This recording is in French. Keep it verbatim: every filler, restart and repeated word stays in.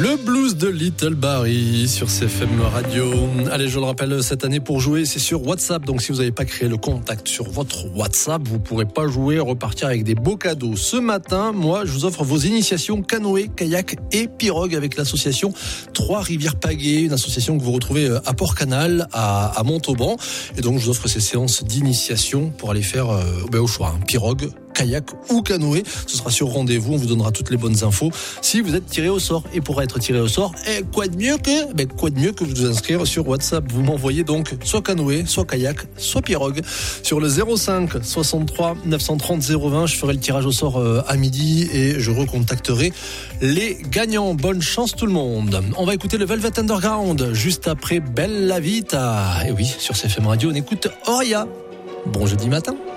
Le blues de Little Barry sur C F M Radio. Allez, je le rappelle, cette année pour jouer, c'est sur WhatsApp. Donc si vous n'avez pas créé le contact sur votre WhatsApp, vous ne pourrez pas jouer, repartir avec des beaux cadeaux. Ce matin, moi, je vous offre vos initiations canoë, kayak et pirogue avec l'association Trois-Rivières Pagaies, une association que vous retrouvez à Port-Canal, à, à Montauban. Et donc, je vous offre ces séances d'initiation pour aller faire euh, ben, au choix, hein, pirogue, kayak ou canoë. Ce sera sur rendez-vous, on vous donnera toutes les bonnes infos si vous êtes tiré au sort. Et pour être tiré au sort, eh, quoi de mieux que ben, quoi de mieux que vous inscrire sur WhatsApp. Vous m'envoyez donc soit canoë, soit kayak, soit pirogue sur le zéro cinq soixante-trois neuf cent trente zéro vingt. Je ferai le tirage au sort euh, à midi et je recontacterai les gagnants. Bonne chance tout le monde. On va écouter le Velvet Underground juste après Bella Vita. Et oui, sur C F M Radio, on écoute Oria. Bon jeudi matin.